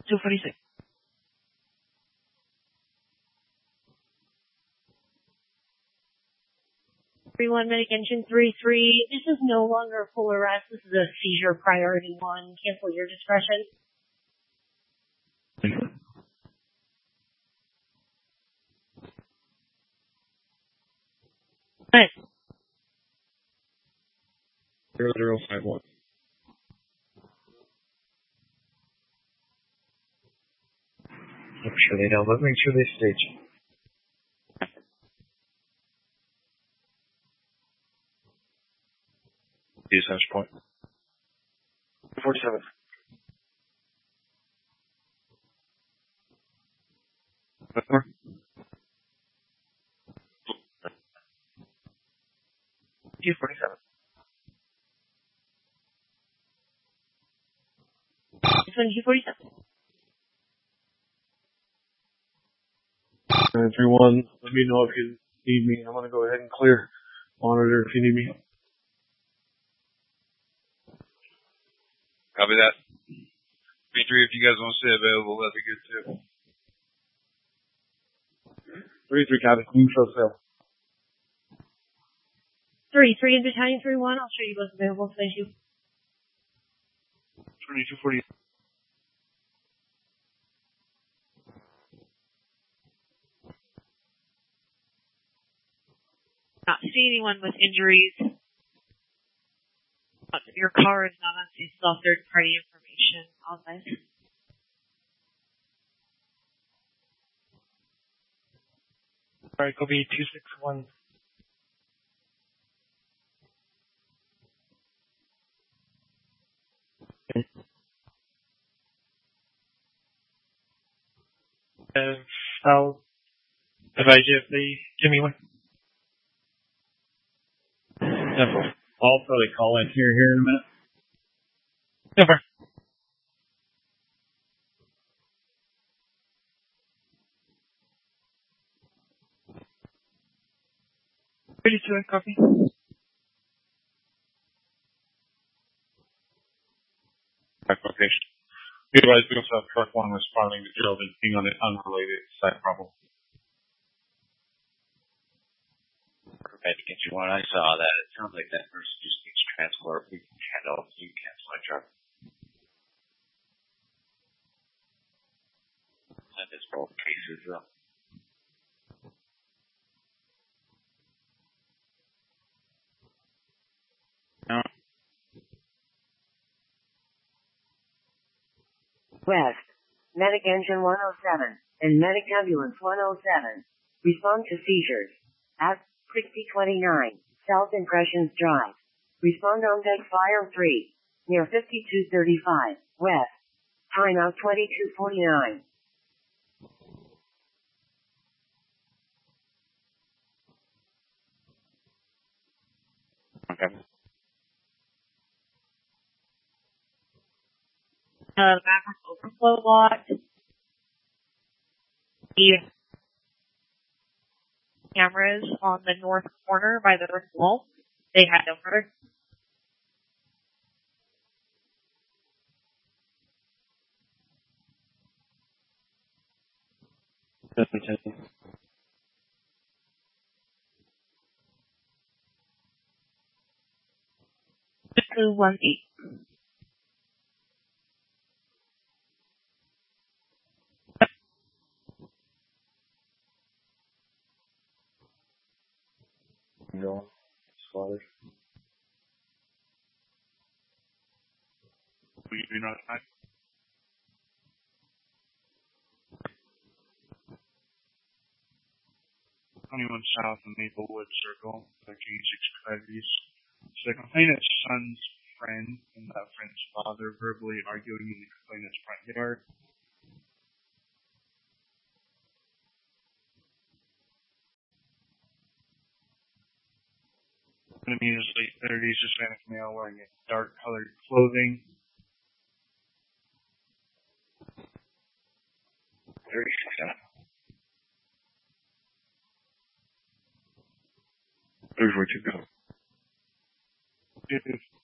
246. Everyone, Medic Engine 33. This is no longer a full arrest. This is a seizure priority 1. Cancel your discretion. Nice. 0051. I'm sure they know, but make sure they stage. Dispatch point. 47. Over. Q47. This one, Q47. 931, let me know if you need me. I'm going to go ahead and clear. Monitor if you need me. Copy that. B3, if you guys want to stay available, that'd be good too. 33 copy. Clean show sale. 33 in Battalion 31. I'll show you what's available. Thank you. 2240. Not see anyone with injuries. Your car is not on CSL third-party information on this. Alright, copy 261. I'll advise you if they give me one. I'll probably call in here in a minute. Never. Ready to copy. Location. Be advised, we also have truck 1 responding to Geraldine King on an unrelated site problem. Medic Engine 1, I saw that. It sounds like that person just needs transport. We can handle. You can cancel my truck. That is both cases, though. No. West, Medic Engine 107 and Medic Ambulance 107. Respond to seizures at 6029 South Impressions Drive. Respond on deck fire 3 near 5235 West. Timeout 2249. Okay. Maverick overflow lot. The cameras on the north corner by the north wall, they had no cover. Definitely. 218. No. Slaughtered. We do not. Anyone south of Maplewood Circle, 1365 East. So the complainant's son's friend and that friend's father verbally arguing in the complainant's front yard. In his late 30s, Hispanic male wearing a dark colored clothing. 36. There's where to go.